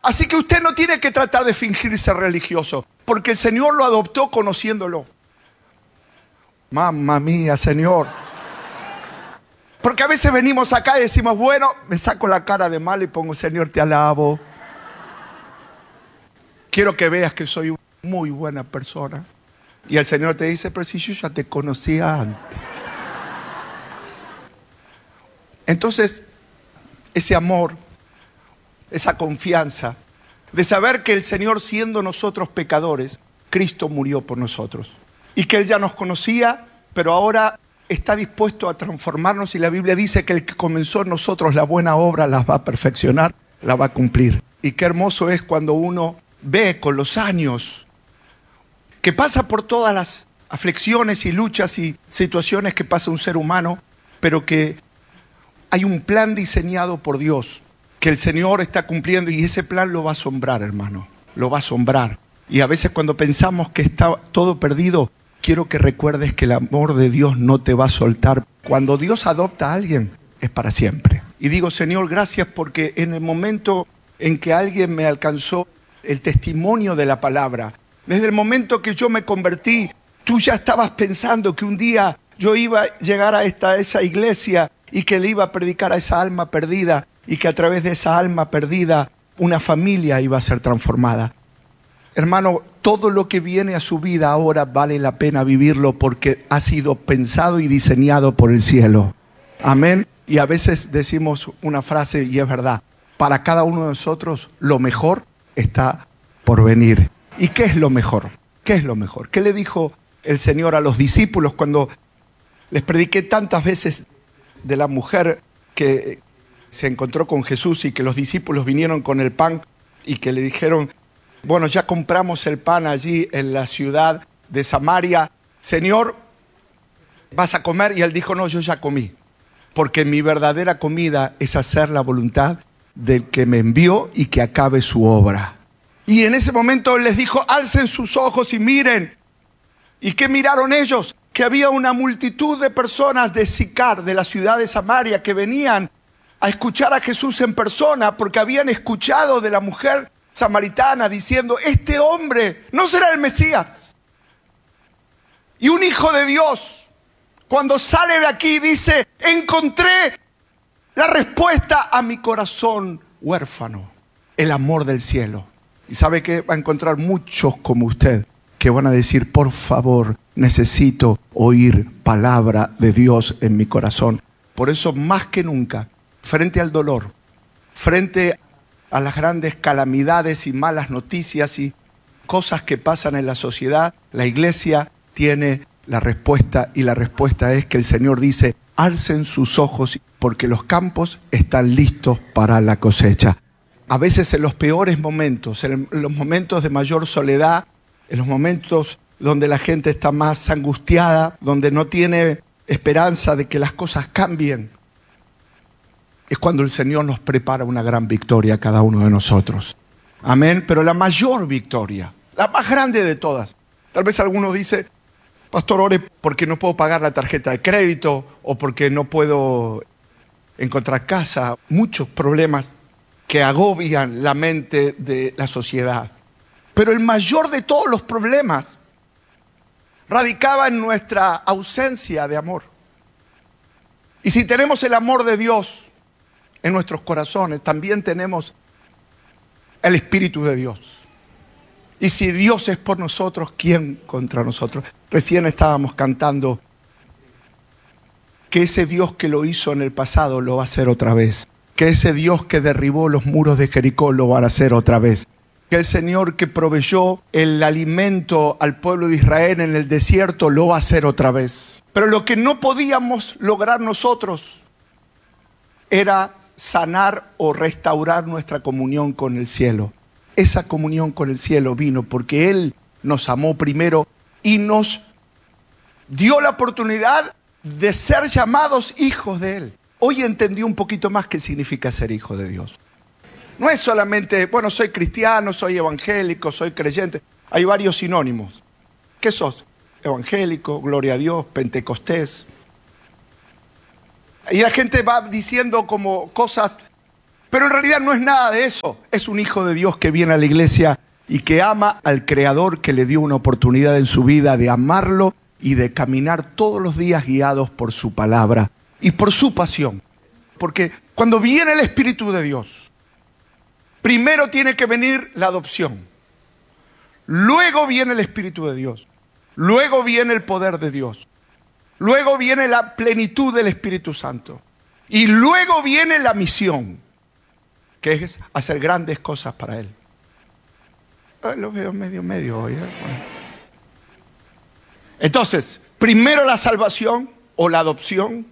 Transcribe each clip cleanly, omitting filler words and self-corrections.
Así que usted no tiene que tratar de fingirse religioso, porque el Señor lo adoptó conociéndolo. Mamma mía, Señor. Porque a veces venimos acá y decimos, bueno, me saco la cara de mal y pongo, Señor, te alabo. Quiero que veas que soy una muy buena persona. Y el Señor te dice, pero si yo ya te conocía antes. Entonces, ese amor, esa confianza de saber que el Señor, siendo nosotros pecadores, Cristo murió por nosotros. Y que Él ya nos conocía, pero ahora está dispuesto a transformarnos. Y la Biblia dice que el que comenzó en nosotros la buena obra la va a perfeccionar, la va a cumplir. Y qué hermoso es cuando uno ve con los años que pasa por todas las aflicciones y luchas y situaciones que pasa un ser humano, pero que hay un plan diseñado por Dios, que el Señor está cumpliendo, y ese plan lo va a asombrar, hermano, lo va a asombrar. Y a veces cuando pensamos que está todo perdido, quiero que recuerdes que el amor de Dios no te va a soltar. Cuando Dios adopta a alguien, es para siempre. Y digo, Señor, gracias porque en el momento en que alguien me alcanzó el testimonio de la palabra, desde el momento que yo me convertí, tú ya estabas pensando que un día yo iba a llegar a esa iglesia y que le iba a predicar a esa alma perdida, y que a través de esa alma perdida una familia iba a ser transformada. Hermano, todo lo que viene a su vida ahora vale la pena vivirlo porque ha sido pensado y diseñado por el cielo. Amén. Y a veces decimos una frase y es verdad. Para cada uno de nosotros lo mejor está por venir. ¿Y qué es lo mejor? ¿Qué es lo mejor? ¿Qué le dijo el Señor a los discípulos cuando les prediqué tantas veces de la mujer que se encontró con Jesús y que los discípulos vinieron con el pan y que le dijeron, bueno, ya compramos el pan allí en la ciudad de Samaria. Señor, ¿vas a comer? Y él dijo, no, yo ya comí. Porque mi verdadera comida es hacer la voluntad del que me envió y que acabe su obra. Y en ese momento les dijo, alcen sus ojos y miren. ¿Y qué miraron ellos? Que había una multitud de personas de Sicar, de la ciudad de Samaria, que venían a escuchar a Jesús en persona porque habían escuchado de la mujer samaritana diciendo, este hombre no será el Mesías. Y un hijo de Dios, cuando sale de aquí, dice, encontré la respuesta a mi corazón huérfano, el amor del cielo. Y sabe que va a encontrar muchos como usted que van a decir, por favor, necesito oír palabra de Dios en mi corazón. Por eso, más que nunca, frente al dolor, frente a las grandes calamidades y malas noticias y cosas que pasan en la sociedad, la iglesia tiene la respuesta, y la respuesta es que el Señor dice, alcen sus ojos porque los campos están listos para la cosecha. A veces en los peores momentos, en los momentos de mayor soledad, en los momentos donde la gente está más angustiada, donde no tiene esperanza de que las cosas cambien, es cuando el Señor nos prepara una gran victoria a cada uno de nosotros. Amén. Pero la mayor victoria, la más grande de todas. Tal vez alguno dice, pastor, ore porque no puedo pagar la tarjeta de crédito o porque no puedo encontrar casa. Muchos problemas que agobian la mente de la sociedad. Pero el mayor de todos los problemas radicaba en nuestra ausencia de amor. Y si tenemos el amor de Dios en nuestros corazones, también tenemos el Espíritu de Dios. Y si Dios es por nosotros, ¿quién contra nosotros? Recién estábamos cantando que ese Dios que lo hizo en el pasado lo va a hacer otra vez. Que ese Dios que derribó los muros de Jericó lo va a hacer otra vez. Que el Señor que proveyó el alimento al pueblo de Israel en el desierto lo va a hacer otra vez. Pero lo que no podíamos lograr nosotros era sanar o restaurar nuestra comunión con el cielo. Esa comunión con el cielo vino porque Él nos amó primero y nos dio la oportunidad de ser llamados hijos de Él. Hoy entendí un poquito más qué significa ser hijo de Dios. No es solamente, bueno, soy cristiano, soy evangélico, soy creyente. Hay varios sinónimos. ¿Qué sos? Evangélico, gloria a Dios, pentecostés. Y la gente va diciendo como cosas, Pero en realidad no es nada de eso. Es un hijo de Dios que viene a la iglesia y que ama al Creador, que le dio una oportunidad en su vida de amarlo y de caminar todos los días guiados por su palabra y por su pasión. Porque cuando viene el Espíritu de Dios, primero tiene que venir la adopción. Luego viene el Espíritu de Dios. Luego viene el poder de Dios. Luego viene la plenitud del Espíritu Santo. Y luego viene la misión, que es hacer grandes cosas para Él. Lo veo medio hoy. Bueno. Entonces, primero la salvación o la adopción.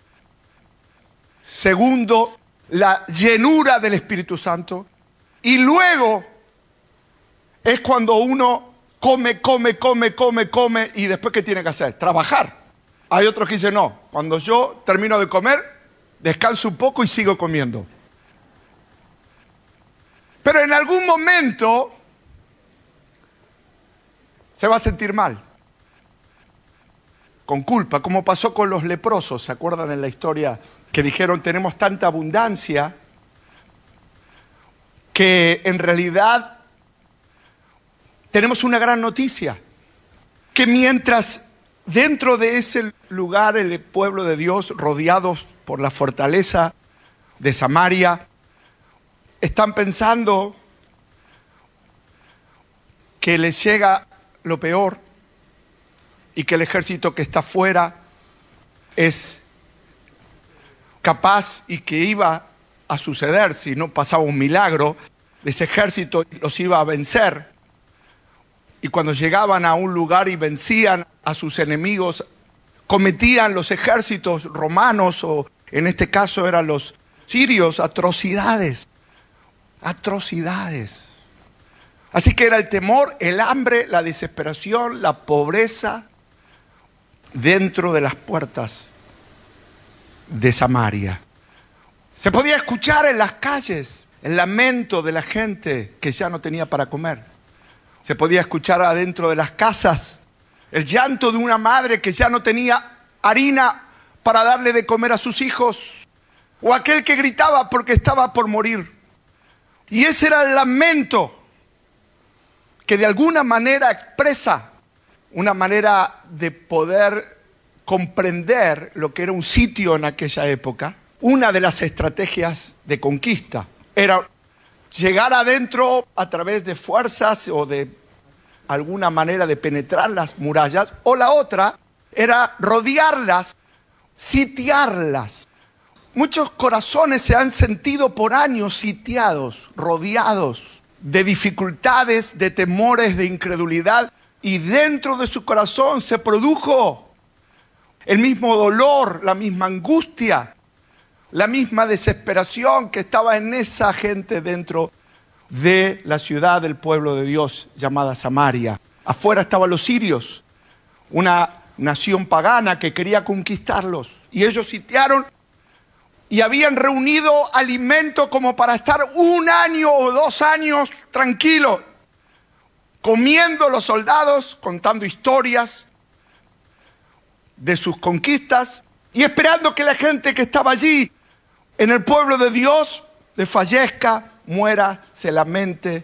Segundo, la llenura del Espíritu Santo. Y luego es cuando uno come y después ¿qué tiene que hacer? Trabajar. Hay otros que dicen, no, cuando yo termino de comer, descanso un poco y sigo comiendo. Pero en algún momento se va a sentir mal, con culpa, como pasó con los leprosos. ¿Se acuerdan en la historia que dijeron, tenemos tanta abundancia que en realidad tenemos una gran noticia? Que mientras dentro de ese lugar, el pueblo de Dios, rodeados por la fortaleza de Samaria, están pensando que les llega lo peor y que el ejército que está afuera es capaz y que iba a suceder si no pasaba un milagro, ese ejército los iba a vencer. Y cuando llegaban a un lugar y vencían a sus enemigos, cometían los ejércitos romanos, o en este caso eran los sirios, atrocidades. Atrocidades. Así que era el temor, el hambre, la desesperación, la pobreza dentro de las puertas de Samaria. Se podía escuchar en las calles el lamento de la gente que ya no tenía para comer. Se podía escuchar adentro de las casas el llanto de una madre que ya no tenía harina para darle de comer a sus hijos, o aquel que gritaba porque estaba por morir. Y ese era el lamento que de alguna manera expresa una manera de poder comprender lo que era un sitio en aquella época. Una de las estrategias de conquista era llegar adentro a través de fuerzas o de alguna manera de penetrar las murallas, o la otra era rodearlas, sitiarlas. Muchos corazones se han sentido por años sitiados, rodeados de dificultades, de temores, de incredulidad, y dentro de su corazón se produjo el mismo dolor, la misma angustia, la misma desesperación que estaba en esa gente dentro de la ciudad del pueblo de Dios llamada Samaria. Afuera estaban los sirios, una nación pagana que quería conquistarlos, y ellos sitiaron y habían reunido alimento como para estar 1 año o 2 años tranquilos, comiendo los soldados, contando historias de sus conquistas y esperando que la gente que estaba allí en el pueblo de Dios desfallezca, muera, se lamente,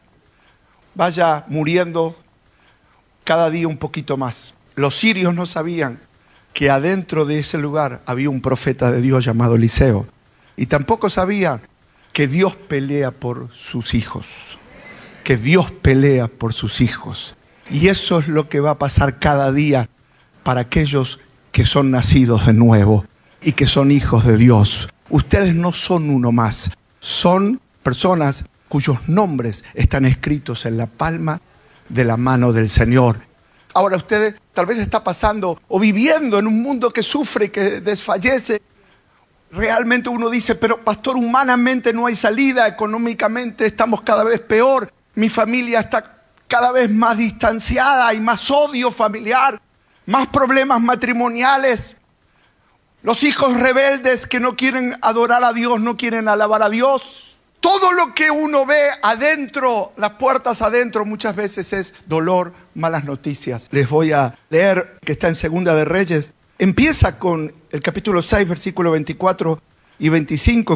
vaya muriendo cada día un poquito más. Los sirios no sabían que adentro de ese lugar había un profeta de Dios llamado Eliseo, y tampoco sabían que Dios pelea por sus hijos, que Dios pelea por sus hijos. Y eso es lo que va a pasar cada día para aquellos que son nacidos de nuevo y que son hijos de Dios. Ustedes no son uno más, son personas cuyos nombres están escritos en la palma de la mano del Señor. Ahora usted tal vez está pasando o viviendo en un mundo que sufre, que desfallece. Realmente uno dice, pero pastor, humanamente no hay salida, económicamente estamos cada vez peor, mi familia está cada vez más distanciada, hay más odio familiar, más problemas matrimoniales. Los hijos rebeldes que no quieren adorar a Dios, no quieren alabar a Dios. Todo lo que uno ve adentro, las puertas adentro, muchas veces es dolor, malas noticias. Les voy a leer que está en Segunda de Reyes. Empieza con el capítulo 6, versículo 24 y 25.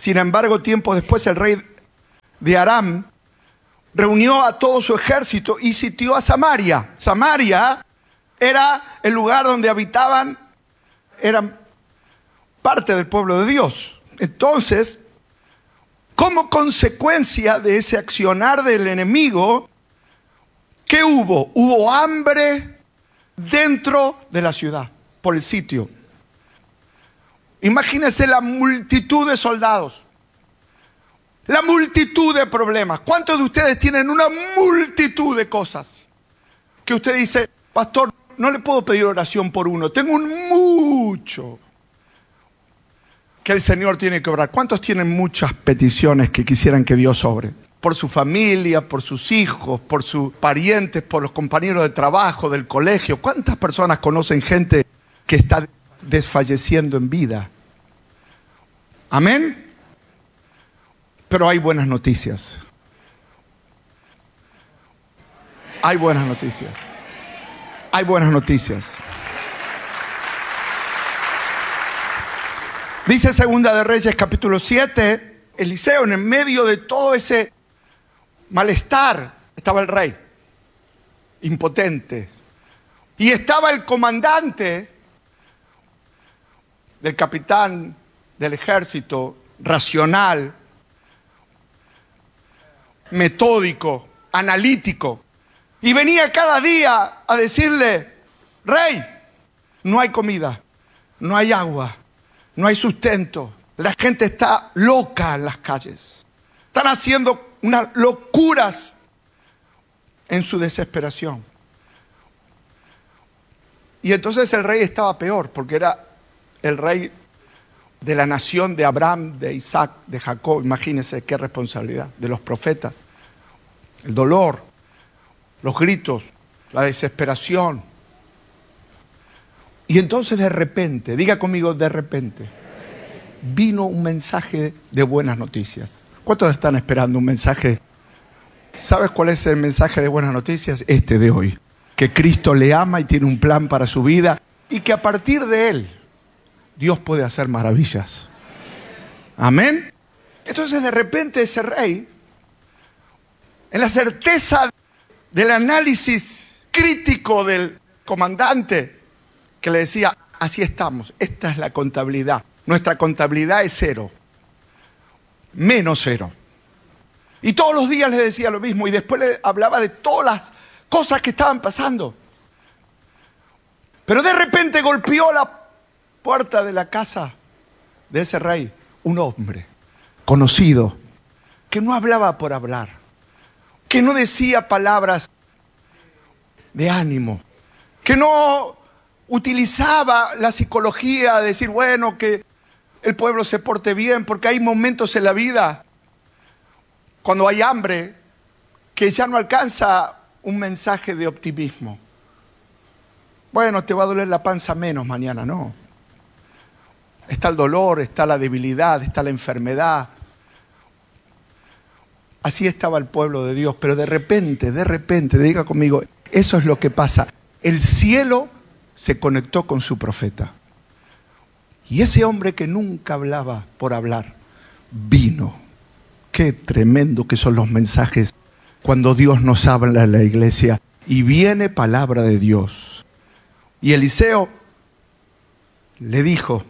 Sin embargo, tiempo después el rey de Aram reunió a todo su ejército y sitió a Samaria. Samaria era el lugar donde habitaban, eran parte del pueblo de Dios. Entonces, como consecuencia de ese accionar del enemigo, ¿qué hubo? Hubo hambre dentro de la ciudad, por el sitio. Imagínense la multitud de soldados, la multitud de problemas. ¿Cuántos de ustedes tienen una multitud de cosas que usted dice, pastor, no le puedo pedir oración por uno, tengo un mucho que el Señor tiene que obrar? ¿Cuántos tienen muchas peticiones que quisieran que Dios obre? Por su familia, por sus hijos, por sus parientes, por los compañeros de trabajo, del colegio. ¿Cuántas personas conocen gente que está desfalleciendo en vida? Amén. Pero hay buenas noticias. Hay buenas noticias. Hay buenas noticias. Dice Segunda de Reyes capítulo 7, Eliseo, en el medio de todo ese malestar, estaba el rey, impotente. Y estaba el comandante del capitán del ejército, racional, metódico, analítico. Y venía cada día a decirle, rey, no hay comida, no hay agua, no hay sustento. La gente está loca en las calles. Están haciendo unas locuras en su desesperación. Y entonces el rey estaba peor, porque era el rey de la nación de Abraham, de Isaac, de Jacob. Imagínense qué responsabilidad, de los profetas. El dolor, los gritos, la desesperación. Y entonces de repente, diga conmigo, de repente, vino un mensaje de buenas noticias. ¿Cuántos están esperando un mensaje? ¿Sabes cuál es el mensaje de buenas noticias? Este de hoy. Que Cristo le ama y tiene un plan para su vida y que a partir de él Dios puede hacer maravillas. Amén. Entonces de repente ese rey, en la certeza del análisis crítico del comandante, que le decía, así estamos, esta es la contabilidad. Nuestra contabilidad es 0, menos 0. Y todos los días le decía lo mismo y después le hablaba de todas las cosas que estaban pasando. Pero de repente golpeó la puerta de la casa de ese rey un hombre conocido que no hablaba por hablar, que no decía palabras de ánimo, que no utilizaba la psicología de decir, bueno, que el pueblo se porte bien, porque hay momentos en la vida, cuando hay hambre, que ya no alcanza un mensaje de optimismo. Bueno, te va a doler la panza menos mañana, no. Está el dolor, está la debilidad, está la enfermedad. Así estaba el pueblo de Dios, pero de repente, diga conmigo, eso es lo que pasa. El cielo se conectó con su profeta. Y ese hombre que nunca hablaba por hablar, vino. Qué tremendo que son los mensajes cuando Dios nos habla en la iglesia y viene palabra de Dios. Y Eliseo le dijo,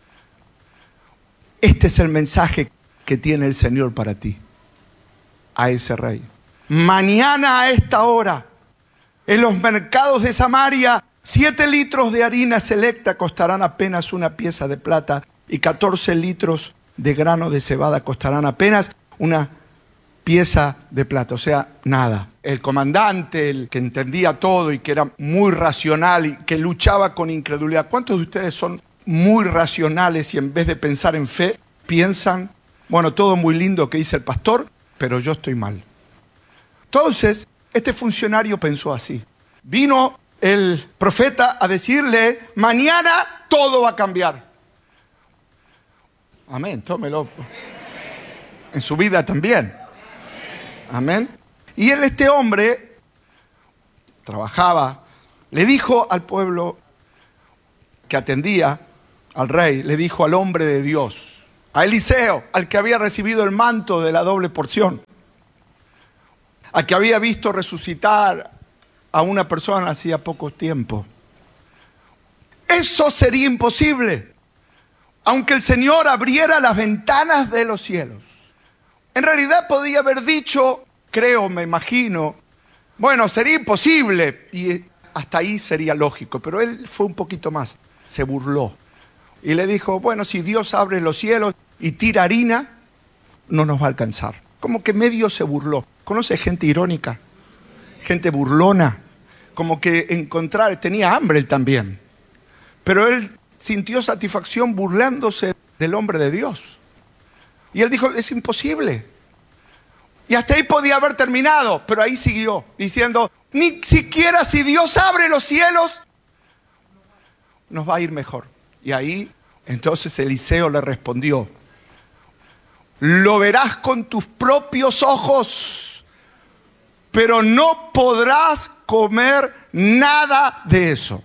este es el mensaje que tiene el Señor para ti, a ese rey. Mañana a esta hora, en los mercados de Samaria, 7 litros de harina selecta costarán apenas una pieza de plata y 14 litros de grano de cebada costarán apenas una pieza de plata, o sea, nada. El comandante, el que entendía todo y que era muy racional y que luchaba con incredulidad. ¿Cuántos de ustedes son muy racionales y en vez de pensar en fe, piensan, bueno, todo muy lindo que dice el pastor, pero yo estoy mal? Entonces, este funcionario pensó así. Vino el profeta a decirle, mañana todo va a cambiar. Amén, tómelo. En su vida también. Amén. Y este hombre trabajaba, le dijo al pueblo que atendía al rey, le dijo al hombre de Dios, a Eliseo, al que había recibido el manto de la doble porción, al que había visto resucitar a una persona hacía poco tiempo. Eso sería imposible, aunque el Señor abriera las ventanas de los cielos. En realidad podía haber dicho, creo, me imagino, bueno, sería imposible, y hasta ahí sería lógico, pero él fue un poquito más, se burló. Y le dijo, bueno, si Dios abre los cielos y tira harina, no nos va a alcanzar. Como que medio se burló. ¿Conoce gente irónica? Gente burlona. Como que tenía hambre él también. Pero él sintió satisfacción burlándose del hombre de Dios. Y él dijo, es imposible. Y hasta ahí podía haber terminado, pero ahí siguió diciendo, ni siquiera si Dios abre los cielos, nos va a ir mejor. Y ahí entonces Eliseo le respondió, lo verás con tus propios ojos, pero no podrás comer nada de eso.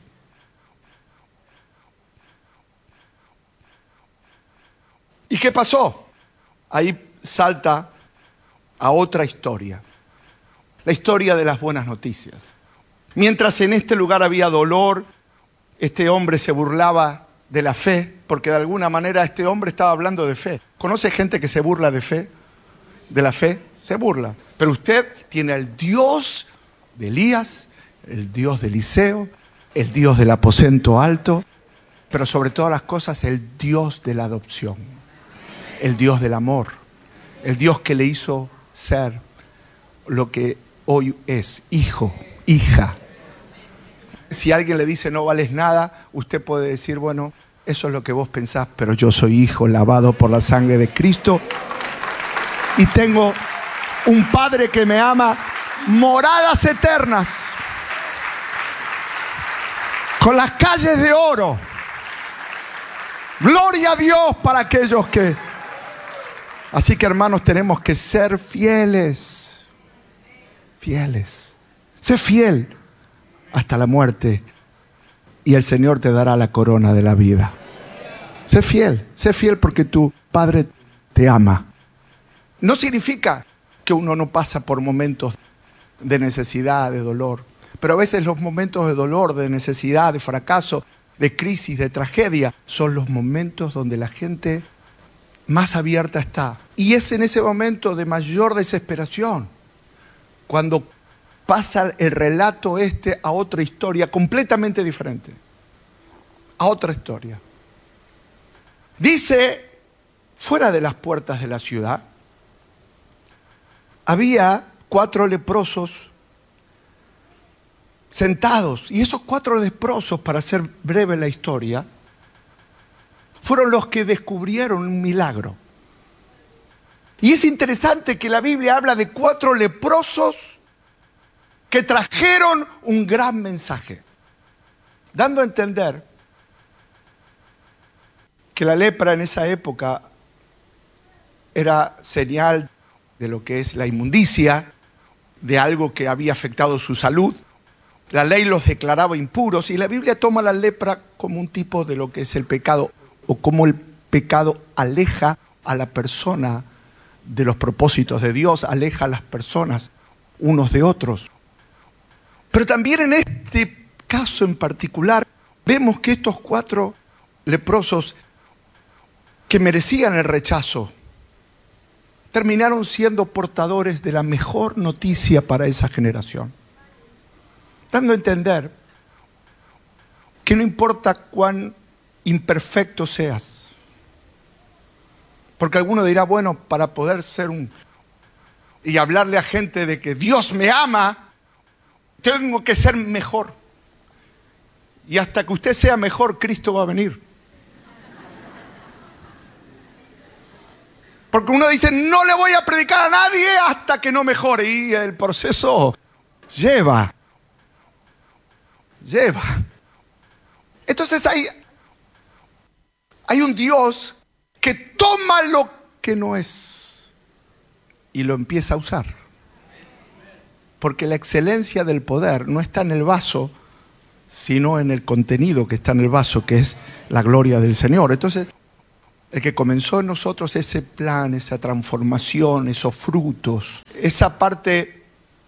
¿Y qué pasó? Ahí salta a otra historia, la historia de las buenas noticias. Mientras en este lugar había dolor, este hombre se burlaba de la fe, porque de alguna manera este hombre estaba hablando de fe. ¿Conoce gente que se burla de fe? ¿De la fe? Se burla. Pero usted tiene al Dios de Elías, el Dios de Eliseo, el Dios del aposento alto, pero sobre todas las cosas el Dios de la adopción, el Dios del amor, el Dios que le hizo ser lo que hoy es, hijo, hija. Si alguien le dice no vales nada, usted puede decir, bueno, eso es lo que vos pensás, pero yo soy hijo lavado por la sangre de Cristo y tengo un Padre que me ama, moradas eternas, con las calles de oro. Gloria a Dios para aquellos que... Así que hermanos, tenemos que ser fieles, fieles. Sé fiel hasta la muerte y el Señor te dará la corona de la vida. Sé fiel porque tu Padre te ama. No significa que uno no pasa por momentos de necesidad, de dolor, pero a veces los momentos de dolor, de necesidad, de fracaso, de crisis, de tragedia, son los momentos donde la gente más abierta está. Y es en ese momento de mayor desesperación cuando pasa el relato a otra historia completamente diferente. A otra historia. Dice, fuera de las puertas de la ciudad, había 4 leprosos sentados. Y esos 4 leprosos, para hacer breve la historia, fueron los que descubrieron un milagro. Y es interesante que la Biblia habla de 4 leprosos que trajeron un gran mensaje, dando a entender que la lepra en esa época era señal de lo que es la inmundicia, de algo que había afectado su salud. La ley los declaraba impuros y la Biblia toma la lepra como un tipo de lo que es el pecado, o como el pecado aleja a la persona de los propósitos de Dios, aleja a las personas unos de otros. Pero también en este caso en particular, vemos que estos 4 leprosos que merecían el rechazo, terminaron siendo portadores de la mejor noticia para esa generación. Dando a entender que no importa cuán imperfecto seas, porque alguno dirá, bueno, para poder ser y hablarle a gente de que Dios me ama, tengo que ser mejor. Y hasta que usted sea mejor, Cristo va a venir. Porque uno dice, no le voy a predicar a nadie hasta que no mejore. Y el proceso lleva. Entonces hay un Dios que toma lo que no es y lo empieza a usar. Porque la excelencia del poder no está en el vaso, sino en el contenido que está en el vaso, que es la gloria del Señor. Entonces, el que comenzó en nosotros ese plan, esa transformación, esos frutos, esa parte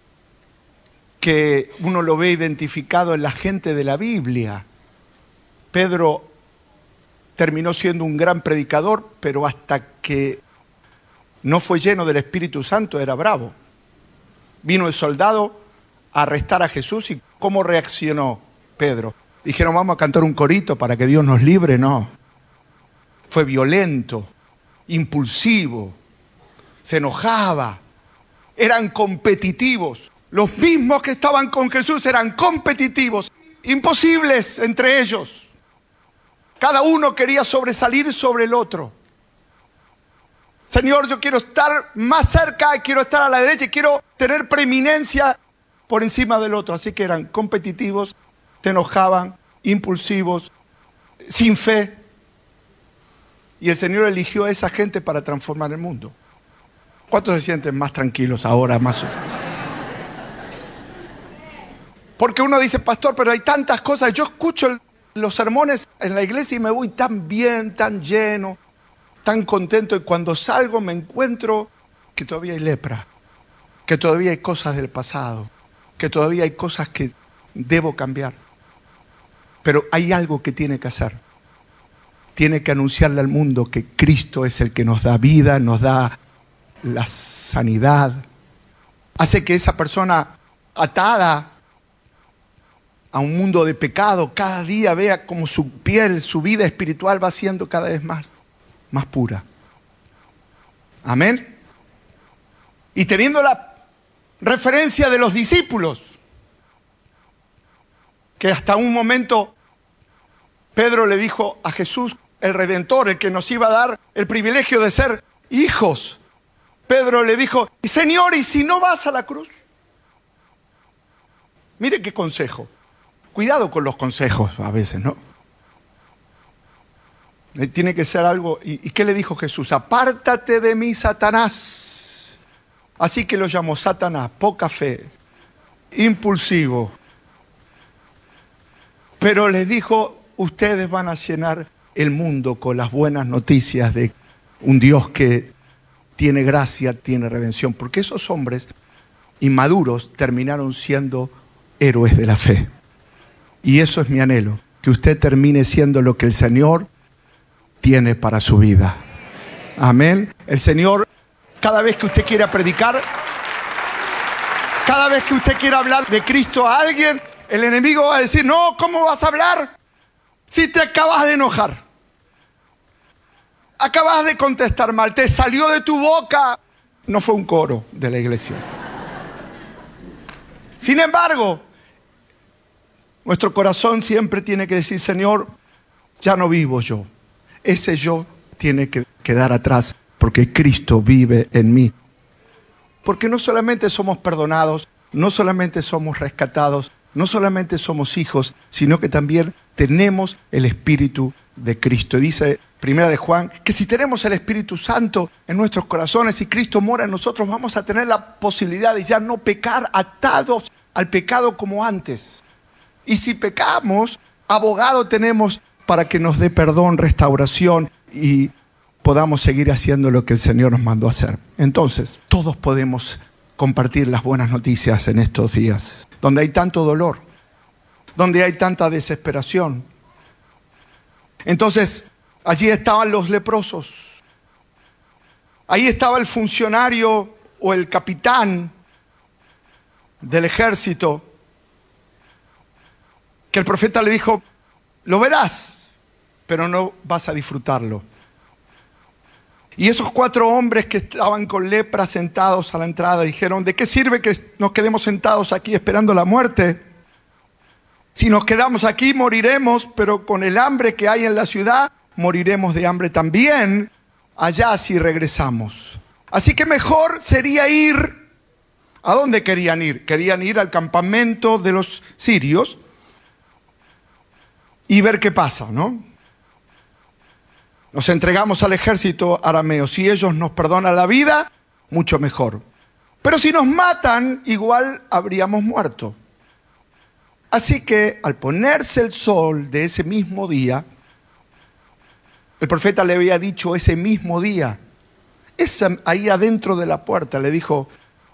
que uno lo ve identificado en la gente de la Biblia. Pedro terminó siendo un gran predicador, pero hasta que no fue lleno del Espíritu Santo era bravo. Vino el soldado a arrestar a Jesús y ¿cómo reaccionó Pedro? Dijeron, vamos a cantar un corito para que Dios nos libre. No. Fue violento, impulsivo, se enojaba, eran competitivos. Los mismos que estaban con Jesús eran competitivos, imposibles entre ellos. Cada uno quería sobresalir sobre el otro. Señor, yo quiero estar más cerca, quiero estar a la derecha, quiero tener preeminencia por encima del otro. Así que eran competitivos, se enojaban, impulsivos, sin fe. Y el Señor eligió a esa gente para transformar el mundo. ¿Cuántos se sienten más tranquilos ahora? Porque uno dice, pastor, pero hay tantas cosas. Yo escucho los sermones en la iglesia y me voy tan bien, tan lleno, tan contento. Y cuando salgo me encuentro que todavía hay lepra, que todavía hay cosas del pasado, que todavía hay cosas que debo cambiar. Pero hay algo que tiene que hacer. Tiene que anunciarle al mundo que Cristo es el que nos da vida, nos da la sanidad. Hace que esa persona atada a un mundo de pecado cada día vea como su piel, su vida espiritual va siendo cada vez más pura. Amén. Y teniendo la referencia de los discípulos, que hasta un momento Pedro le dijo a Jesús, el Redentor, el que nos iba a dar el privilegio de ser hijos. Pedro le dijo, Señor, ¿y si no vas a la cruz? Mire qué consejo. Cuidado con los consejos a veces, ¿no? Tiene que ser algo. ¿Y qué le dijo Jesús? Apártate de mí, Satanás. Así que lo llamó Satanás, poca fe, impulsivo. Pero les dijo, ustedes van a llenar el mundo con las buenas noticias de un Dios que tiene gracia, tiene redención. Porque esos hombres inmaduros terminaron siendo héroes de la fe. Y eso es mi anhelo, que usted termine siendo lo que el Señor tiene para su vida. Amén. El Señor, cada vez que usted quiera predicar, cada vez que usted quiera hablar de Cristo a alguien, el enemigo va a decir, no, ¿cómo vas a hablar? Si te acabas de enojar, acabas de contestar mal, te salió de tu boca. No fue un coro de la iglesia. Sin embargo, nuestro corazón siempre tiene que decir, Señor, ya no vivo yo. Ese yo tiene que quedar atrás porque Cristo vive en mí. Porque no solamente somos perdonados, no solamente somos rescatados, no solamente somos hijos, sino que también tenemos el Espíritu de Cristo. Dice Primera de Juan que si tenemos el Espíritu Santo en nuestros corazones y Cristo mora en nosotros, vamos a tener la posibilidad de ya no pecar atados al pecado como antes. Y si pecamos, abogado tenemos para que nos dé perdón, restauración y podamos seguir haciendo lo que el Señor nos mandó a hacer. Entonces, todos podemos compartir las buenas noticias en estos días, donde hay tanto dolor, donde hay tanta desesperación. Entonces, allí estaban los leprosos. Ahí estaba el funcionario o el capitán del ejército, que el profeta le dijo, lo verás, pero no vas a disfrutarlo. Y esos 4 hombres que estaban con lepra sentados a la entrada dijeron, ¿de qué sirve que nos quedemos sentados aquí esperando la muerte? Si nos quedamos aquí moriremos, pero con el hambre que hay en la ciudad, moriremos de hambre también allá si regresamos. Así que mejor sería ir. ¿A dónde querían ir? Querían ir al campamento de los sirios y ver qué pasa, ¿no? Nos entregamos al ejército arameo. Si ellos nos perdonan la vida, mucho mejor. Pero si nos matan, igual habríamos muerto. Así que al ponerse el sol de ese mismo día, El profeta le había dicho ese mismo día, ahí adentro de la puerta, le dijo,